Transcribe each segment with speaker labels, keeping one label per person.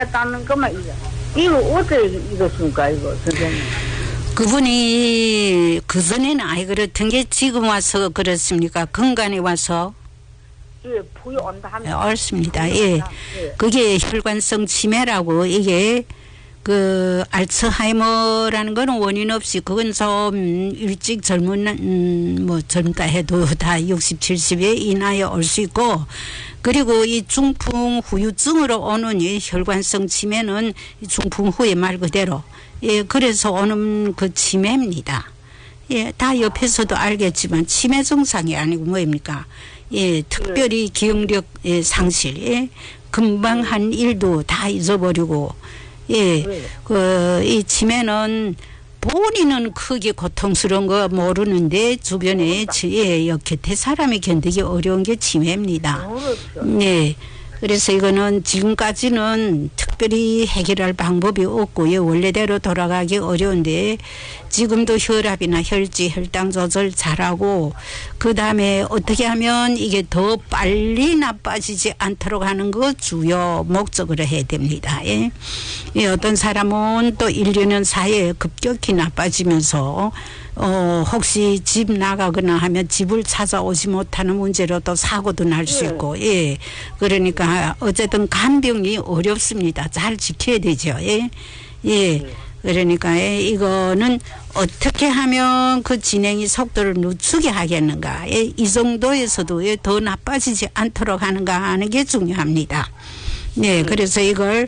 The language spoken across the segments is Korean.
Speaker 1: 따는 것만 이거 어떻게 이렇습니까 이거 선생님?
Speaker 2: 그분이 그전에는 아예 그렇던 게 지금 와서 그렇습니까? 건강에 와서?
Speaker 1: 예, 부위 온다 하면.
Speaker 2: 옳습니다. 예. 그게 혈관성 치매라고 이게 그 알츠하이머라는 거는 원인 없이 그건 좀 일찍 뭐 젊다 해도 다 60, 70에 이나에 올 수 있고 그리고 이 중풍 후유증으로 오는 이 혈관성 치매는 중풍 후에 말 그대로 예, 그래서 오는 그 치매입니다. 예, 다 옆에서도 알겠지만 치매 증상이 아니고 뭐입니까? 예, 특별히 기억력 상실, 예, 금방 한 일도 다 잊어버리고, 예, 이 치매는 본인은 크게 고통스러운 거 모르는데 주변에 예, 곁에 사람이 견디기 어려운 게 치매입니다. 네. 그래서 이거는 지금까지는 특별히 해결할 방법이 없고요. 원래대로 돌아가기 어려운데 지금도 혈압이나 혈脂, 혈당 조절 잘하고 그다음에 어떻게 하면 이게 더 빨리 나빠지지 않도록 하는 거 주요 목적으로 해야 됩니다. 예. 예, 어떤 사람은 또 1, 2년 사이에 급격히 나빠지면서 혹시 집 나가거나 하면 집을 찾아오지 못하는 문제로 또 사고도 날 수 있고, 예. 그러니까 어쨌든 간병이 어렵습니다. 잘 지켜야 되죠. 예. 예. 그러니까 이거는 어떻게 하면 그 진행이 속도를 늦추게 하겠는가. 예. 이 정도에서도 더 나빠지지 않도록 하는가 하는 게 중요합니다. 예. 그래서 이걸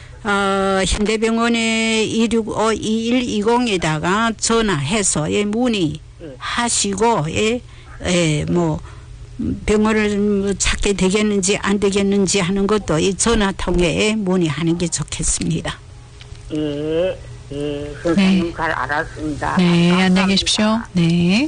Speaker 2: 현대병원에 265-2120에다가 전화해서 예, 문의하시고 예, 예, 뭐 병원을 찾게 되겠는지 안 되겠는지 하는 것도 이 전화 통해에 문의하는 게 좋겠습니다.
Speaker 1: 예, 예, 선생님
Speaker 3: 네.
Speaker 1: 잘 알았습니다.
Speaker 3: 네,
Speaker 1: 감사합니다.
Speaker 3: 안녕히 계십시오. 네.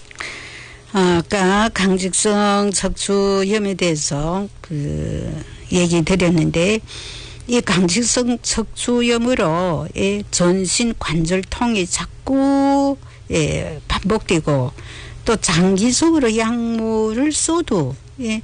Speaker 2: 아까 강직성 척추염에 대해서 그 얘기 드렸는데 이 강직성 척추염으로 예, 전신 관절통이 자꾸 예, 반복되고 또 장기적으로 약물을 써도 예,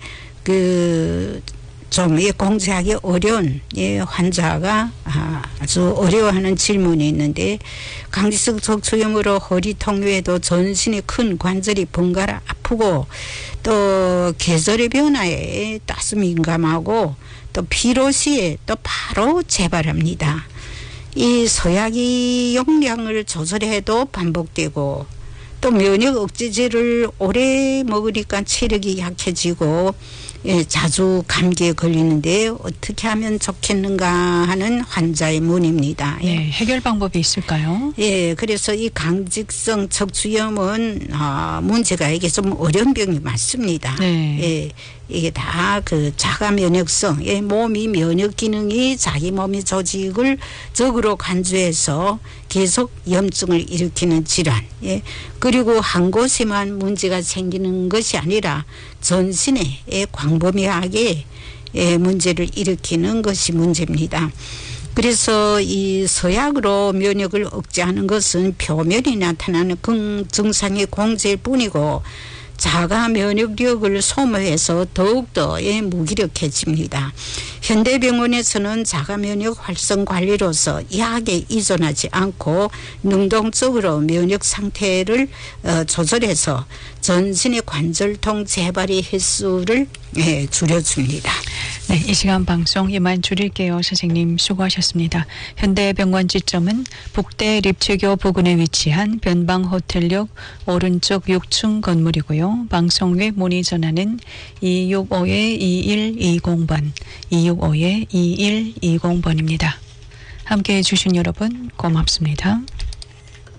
Speaker 2: 그 좀 공제하기 어려운 예, 환자가 아주 어려워하는 질문이 있는데 강직성 척추염으로 허리통 외에도 전신의 큰 관절이 번갈아 아프고 또 계절의 변화에 따스 민감하고 또 피로 시에 또 바로 재발합니다. 이 서약이 용량을 조절해도 반복되고 또 면역 억제제를 오래 먹으니까 체력이 약해지고 예, 자주 감기에 걸리는데 어떻게 하면 좋겠는가 하는 환자의 문의입니다. 예.
Speaker 3: 네, 해결 방법이 있을까요?
Speaker 2: 예, 그래서 이 강직성 척추염은 문제가 이게 좀 어려운 병이 맞습니다.
Speaker 3: 네.
Speaker 2: 예, 이게 다 그 자가 면역성, 예, 몸이 면역 기능이 자기 몸의 조직을 적으로 간주해서 계속 염증을 일으키는 질환, 예, 그리고 한 곳에만 문제가 생기는 것이 아니라 전신에 광범위하게 문제를 일으키는 것이 문제입니다. 그래서 이 서약으로 면역을 억제하는 것은 표면에 나타나는 증상의 공제일 뿐이고 자가 면역력을 소모해서 더욱더 무기력해집니다. 현대병원에서는 자가 면역 활성 관리로서 약에 의존하지 않고 능동적으로 면역 상태를 조절해서 전신의 관절통 재발의 횟수를 줄여줍니다.
Speaker 3: 네, 이 시간 방송 이만 줄일게요. 선생님 수고하셨습니다. 현대병원 지점은 북대 립체교 부근에 위치한 변방호텔역 오른쪽 6층 건물이고요. 방송 외 문의 전화는 265-2120번, 265-2120번입니다. 함께해 주신 여러분 고맙습니다.